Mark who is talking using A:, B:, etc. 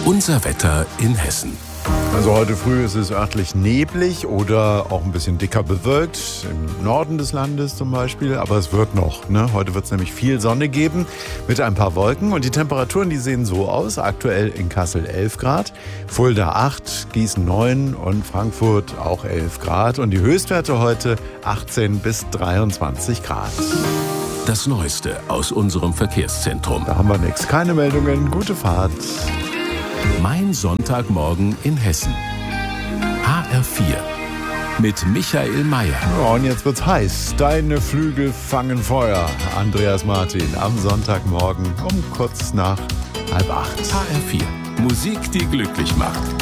A: Unser Wetter in Hessen.
B: Also heute früh ist es örtlich neblig oder auch ein bisschen dicker bewölkt, im Norden des Landes zum Beispiel, aber es wird noch. Heute wird es nämlich viel Sonne geben mit ein paar Wolken und die Temperaturen, die sehen so aus. Aktuell in Kassel 11 Grad, Fulda 8, Gießen 9 und Frankfurt auch 11 Grad und die Höchstwerte heute 18 bis 23 Grad.
A: Das Neueste aus unserem Verkehrszentrum.
B: Da haben wir nichts, keine Meldungen, gute Fahrt.
A: Mein Sonntagmorgen in Hessen. HR4 mit Michael Mayer.
B: Ja, und jetzt wird's heiß. Deine Flügel fangen Feuer. Andreas Martin am Sonntagmorgen um kurz nach 7:30.
A: HR4. Musik, die glücklich macht.